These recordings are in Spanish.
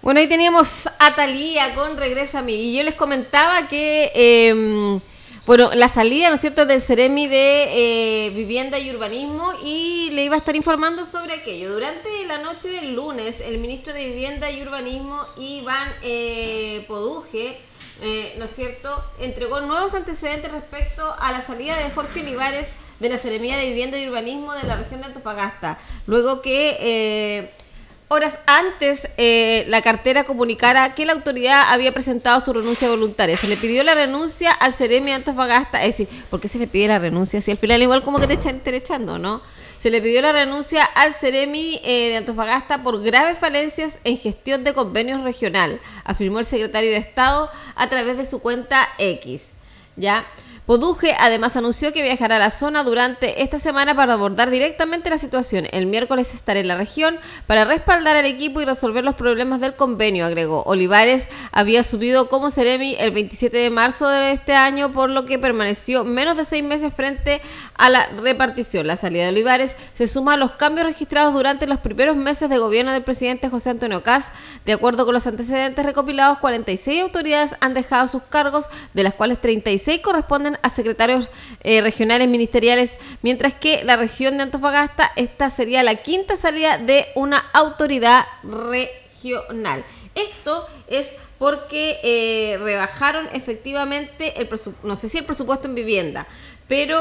Bueno, ahí teníamos a Thalía con Regresa a mí. Y yo les comentaba que, bueno, la salida, ¿no es cierto?, del Ceremi de Vivienda y Urbanismo, y le iba a estar informando sobre aquello. Durante la noche del lunes, el ministro de Vivienda y Urbanismo, Iván Poduje, ¿no es cierto?, entregó nuevos antecedentes respecto a la salida de Jorge Olivares de la Seremía de Vivienda y Urbanismo de la región de Antofagasta. Luego que... horas antes, la cartera comunicara que la autoridad había presentado su renuncia voluntaria. Se le pidió la renuncia al Ceremi de Antofagasta. Es decir, ¿por qué se le pide la renuncia? Si al final igual como que te están echando, ¿no? Se le pidió la renuncia al Ceremi de Antofagasta por graves falencias en gestión de convenios regional, afirmó el secretario de Estado a través de su cuenta X. ¿Ya? Poduje además anunció que viajará a la zona durante esta semana para abordar directamente la situación. El miércoles estará en la región para respaldar al equipo y resolver los problemas del convenio, agregó. Olivares había subido como Ceremi el 27 de marzo de este año, por lo que permaneció menos de 6 meses frente a la repartición. La salida de Olivares se suma a los cambios registrados durante los primeros meses de gobierno del presidente José Antonio Kast. De acuerdo con los antecedentes recopilados, 46 autoridades han dejado sus cargos, de las cuales 36 corresponden a secretarios regionales ministeriales, mientras que la región de Antofagasta, esta sería la quinta salida de una autoridad regional. Esto es porque rebajaron efectivamente no sé si el presupuesto en vivienda, pero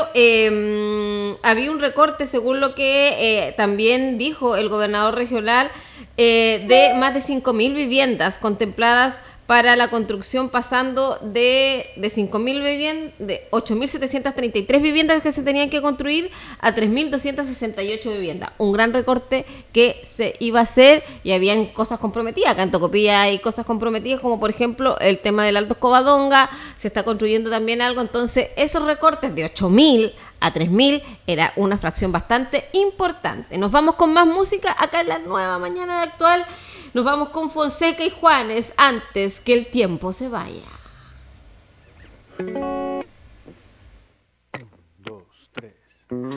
había un recorte, según lo que también dijo el gobernador regional, de más de 5.000 viviendas contempladas para la construcción, pasando de 5.000 viviendas, de 8.733 viviendas que se tenían que construir a 3.268 viviendas. Un gran recorte que se iba a hacer, y habían cosas comprometidas. Acá en Tocopilla hay cosas comprometidas, como por ejemplo el tema del Alto Covadonga, se está construyendo también algo. Entonces esos recortes de 8.000 a 3.000 era una fracción bastante importante. Nos vamos con más música acá en la nueva mañana de Actual. Nos vamos con Fonseca y Juanes, Antes que el tiempo se vaya. 1, 2, 3.